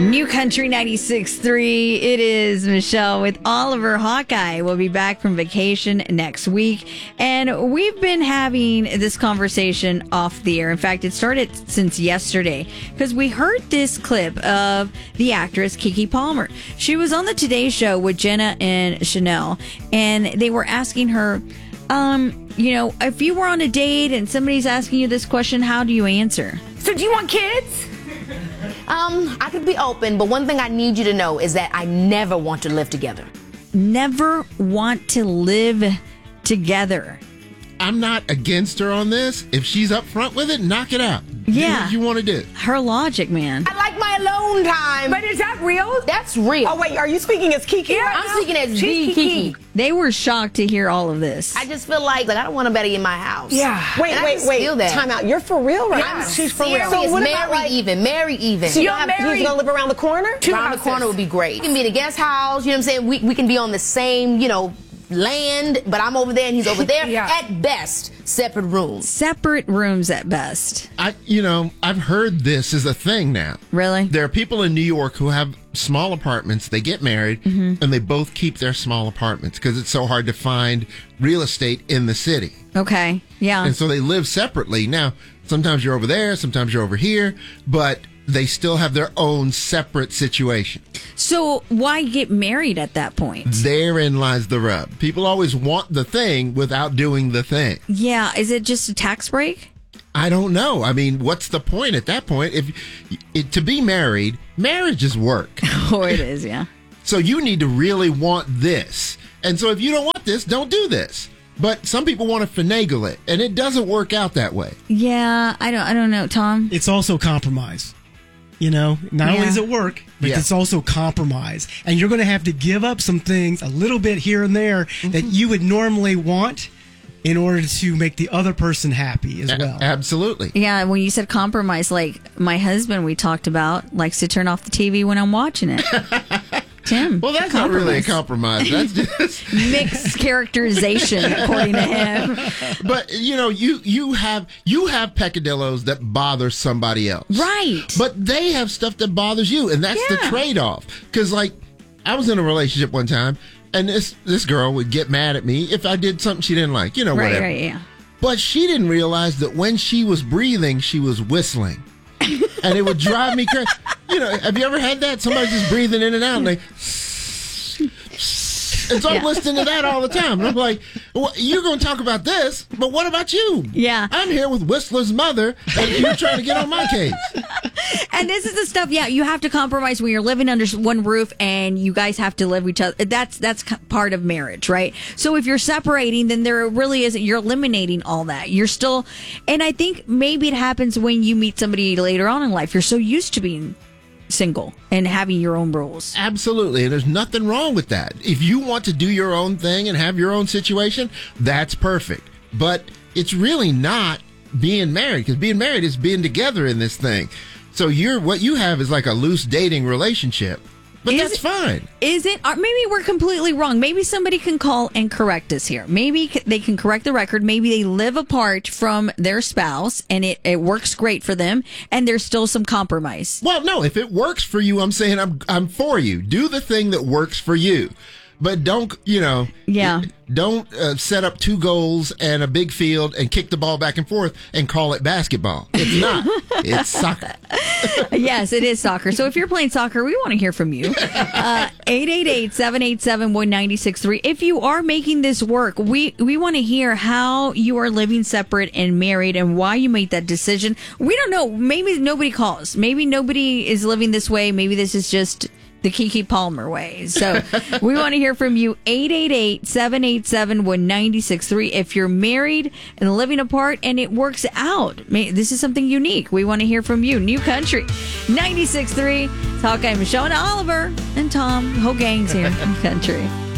New Country 96.3. It is Michelle with Oliver Hawkeye. We'll be back from vacation next week. And we've been having this conversation off the air. In fact, it started since yesterday because we heard this clip of the actress Keke Palmer. She was on the Today Show with Jenna and Chanel, and they were asking her, if you were on a date and somebody's asking you this question, how do you answer? So do you want kids? I could be open, but one thing I need you to know is that I never want to live together. Never want to live together. I'm not against her on this. If she's up front with it, knock it out. Yeah. Do what you want to do. Her logic, man. I like my alone time. But is that real? That's real. Oh, wait, are you speaking as Keke? Yeah, I'm speaking as the Keke. They were shocked to hear all of this. I just feel like I don't want nobody in my house. Yeah. Wait. Time out. You're for real right now? She's for real. So what marry about, even. Marry even. So you're going to live around the corner? Around the corner would be great. We can be in a guest house, you know what I'm saying? We can be on the same, land, but I'm over there and he's over there. Yeah. At best, separate rooms. Separate rooms at best. I've heard this is a thing now. Really? There are people in New York who have small apartments. They get married and they both keep their small apartments because it's so hard to find real estate in the city. Okay. Yeah. And so they live separately. Now, sometimes you're over there, sometimes you're over here, but they still have their own separate situation. So why get married at that point? Therein lies the rub. People always want the thing without doing the thing. Yeah. Is it just a tax break? I don't know. I mean, what's the point at that point? To be married, marriage is work. Oh, it is, yeah. So you need to really want this. And so if you don't want this, don't do this. But some people want to finagle it, and it doesn't work out that way. Yeah, I don't know, Tom. It's also compromise. Not only is it work, but it's also compromise. And you're going to have to give up some things a little bit here and there that you would normally want in order to make the other person happy as well. Absolutely. Yeah, when you said compromise, like my husband we talked about likes to turn off the TV when I'm watching it. Tim. Well, that's not really a compromise. That's just mixed characterization, according to him. But you have peccadillos that bother somebody else, right? But they have stuff that bothers you, and that's the trade-off. Because, I was in a relationship one time, and this girl would get mad at me if I did something she didn't like, whatever. Right, yeah. But she didn't realize that when she was breathing, she was whistling. And it would drive me crazy. Have you ever had that? Somebody's just breathing in and out, and so I'm listening to that all the time. And I'm like, well, you're going to talk about this, but what about you? Yeah. I'm here with Whistler's mother, and you're trying to get on my case. And this is the stuff, you have to compromise when you're living under one roof and you guys have to live with each other. That's part of marriage, right? So if you're separating, then there really isn't, you're eliminating all that. You're still, and I think maybe it happens when you meet somebody later on in life. You're so used to being single and having your own rules. Absolutely. And there's nothing wrong with that. If you want to do your own thing and have your own situation, that's perfect. But it's really not being married, because being married is being together in this thing. So what you have is like a loose dating relationship. But that's fine. Is it? Or maybe we're completely wrong. Maybe somebody can call and correct us here. Maybe they can correct the record. Maybe they live apart from their spouse and it works great for them and there's still some compromise. Well, no, if it works for you, I'm saying I'm for you. Do the thing that works for you. But don't, don't set up two goals and a big field and kick the ball back and forth and call it basketball. It's not. It's soccer. Yes, it is soccer. So if you're playing soccer, we want to hear from you. 888-787-1963. If you are making this work, we want to hear how you are living separate and married and why you made that decision. We don't know. Maybe nobody calls. Maybe nobody is living this way. Maybe this is just the Keke Palmer way. So we want to hear from you. 888-787-1963. If you're married and living apart and it works out, this is something unique. We want to hear from you. New Country 96.3. Hawkeye, Michelle, and Oliver, and Tom. The whole gang's here. New Country.